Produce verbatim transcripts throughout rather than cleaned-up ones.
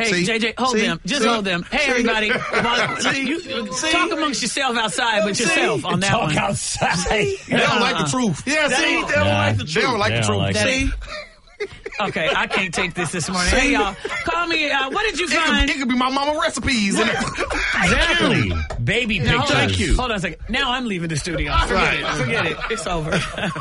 Hey, See? J J, hold See? them. Just See? hold them. Hey, See? everybody. Well, See? you, See? talk amongst yourself outside, but See? yourself on that Talk one. outside. They don't like the truth. Yeah, see? They don't Nah. like the truth. They don't like They the don't truth. like it. See? Okay, I can't take this this morning. Hey, y'all. Call me. Uh, what did you It could, find? it could be my mama recipes. In it. Exactly. Baby Now, pictures. Thank you. Hold on a second. Now I'm leaving the studio. Forget Right. it. Forget it. It's over.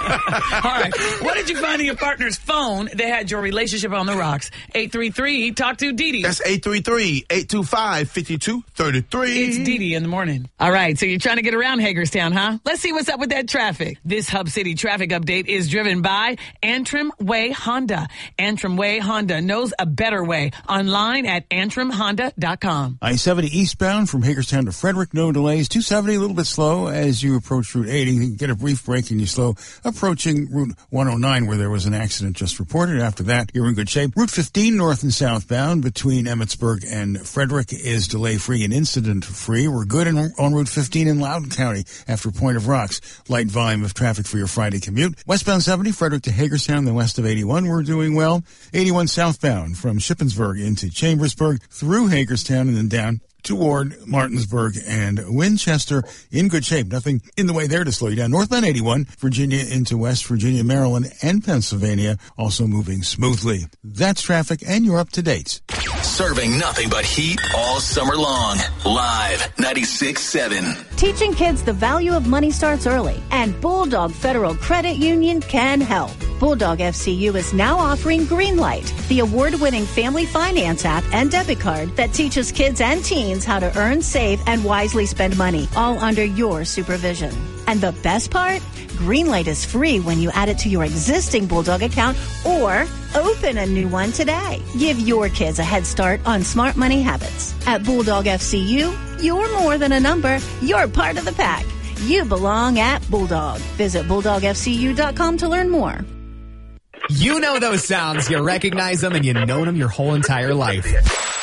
All right. What did you find in your partner's phone that had your relationship on the rocks? eight three three, talk to Dee Dee. That's eight three three, eight two five, five two three three. It's Dee Dee in the morning. All right, so you're trying to get around Hagerstown, huh? Let's see what's up with that traffic. This Hub City traffic update is driven by Antrim Way Honda. Antrim Way Honda knows a better way. Online at antrim honda dot com. I seventy eastbound from Hagerstown to Frederick, no delays. two seventy, a little bit slow as you approach Route eighty. You get a brief break and you're slow approaching Route one oh nine where there was an accident just reported. After that, you're in good shape. Route fifteen north and southbound between Emmitsburg and Frederick is delay-free and incident-free. We're good in, on Route fifteen in Loudoun County after Point of Rocks. Light volume of traffic for your Friday commute. Westbound seventy, Frederick to Hagerstown, then west of eighty-one, we're doing well. eighty-one southbound from Shippensburg into Chambersburg through Hagerstown and then down toward Martinsburg and Winchester in good shape. Nothing in the way there to slow you down. Northbound eighty-one, Virginia into West Virginia, Maryland, and Pennsylvania also moving smoothly. That's traffic, and you're up to date. Serving nothing but heat all summer long. Live ninety-six seven. Teaching kids the value of money starts early, and Bulldog Federal Credit Union can help. Bulldog F C U is now offering Greenlight, the award-winning family finance app and debit card that teaches kids and teens how to earn, save, and wisely spend money, all under your supervision. And the best part? Greenlight is free when you add it to your existing Bulldog account or open a new one today. Give your kids a head start on smart money habits. At Bulldog F C U, you're more than a number. You're part of the pack. You belong at Bulldog. Visit bulldog f c u dot com to learn more. You know those sounds. You recognize them and you've known them your whole entire life.